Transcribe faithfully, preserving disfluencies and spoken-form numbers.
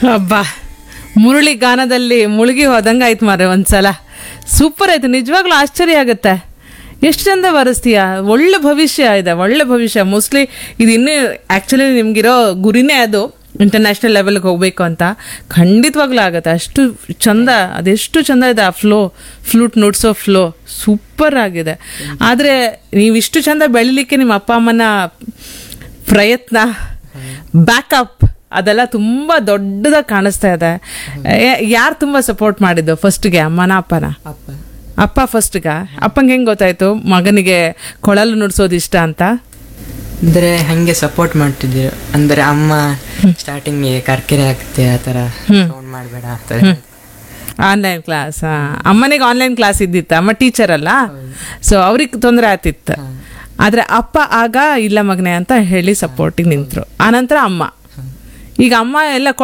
ಅಬ್ಬಾ, ಮುರಳಿ ಗಾನದಲ್ಲಿ ಮುಳುಗಿ ಹೋದಂಗೆ ಆಯ್ತು ಮಾರೆ ಒಂದ್ಸಲ. ಸೂಪರ್ ಆಯ್ತು, ನಿಜವಾಗ್ಲೂ ಆಶ್ಚರ್ಯ ಆಗುತ್ತೆ. ಎಷ್ಟು ಚಂದ ಬರೆಸ್ತೀಯ. ಒಳ್ಳೆ ಭವಿಷ್ಯ ಇದೆ, ಒಳ್ಳೆ ಭವಿಷ್ಯ. ಮೋಸ್ಟ್ಲಿ ಇದು ಇನ್ನೂ ಆ್ಯಕ್ಚುಲಿ ನಿಮ್ಗಿರೋ ಗುರಿನೇ ಅದು, ಇಂಟರ್ನ್ಯಾಷನಲ್ ಲೆವೆಲ್ಗೆ ಹೋಗ್ಬೇಕು ಅಂತ. ಖಂಡಿತವಾಗ್ಲೂ ಆಗುತ್ತೆ. ಅಷ್ಟು ಚಂದ, ಅದೆಷ್ಟು ಚಂದ ಇದೆ ಆ ಫ್ಲೋ, ಫ್ಲೂಟ್ ನುಡ್ಸೋ ಫ್ಲೋ ಸೂಪರ್ ಆಗಿದೆ. ಆದರೆ ನೀವಿಷ್ಟು ಚಂದ ಬೆಳಿಲಿಕ್ಕೆ ನಿಮ್ಮ ಅಪ್ಪ ಅಮ್ಮನ ಪ್ರಯತ್ನ, ಬ್ಯಾಕಪ್ ಅದೆಲ್ಲ ತುಂಬ ದೊಡ್ಡದಾಗಿ ಕಾಣಿಸ್ತಾ ಇದೆ. ಯಾರು ತುಂಬ ಸಪೋರ್ಟ್ ಮಾಡಿದ್ದು ಫಸ್ಟ್ಗೆ, ಅಮ್ಮನ ಅಪ್ಪನ? ಅಪ್ಪ ಅಪ್ಪ ಫಸ್ಟ್ಗ. ಅಪ್ಪಂಗೆ ಹೆಂಗೆ ಗೊತ್ತಾಯ್ತು ಮಗನಿಗೆ ಕೊಳಲು ನುಡ್ಸೋದು ಇಷ್ಟ ಅಂತ? ಅಂದರೆ ಹಾಗೆ ಸಪೋರ್ಟ್ ಮಾಡ್ತಿದ್ರು. ಅಂದರೆ ಅಮ್ಮ ಸ್ಟಾರ್ಟಿಂಗ್ಗೆ ಕರ್ಕೆರೆ ಆಗುತ್ತೆ, ಆ ಥರ ಸೌಂಡ್ ಮಾಡಬೇಡ ಆ ಥರ. ಆನ್ಲೈನ್ ಕ್ಲಾಸ್, ಅಮ್ಮನಿಗೆ ಆನ್ಲೈನ್ ಕ್ಲಾಸ್ ಇದ್ದಿತ್ತು, ಅಮ್ಮ ಟೀಚರ್ ಅಲ್ಲ, ಸೊ ಅವ್ರಿಗೆ ತೊಂದರೆ ಆಗ್ತಿತ್ತು. ಆದರೆ ಅಪ್ಪ ಆಗ ಇಲ್ಲ ಮಗನೆ ಅಂತ ಹೇಳಿ ಸಪೋರ್ಟಿಗೆ ನಿಂತರು. ಆನಂತರ ಅಮ್ಮ, ಈಗ ಅಮ್ಮ ಎಲ್ಲ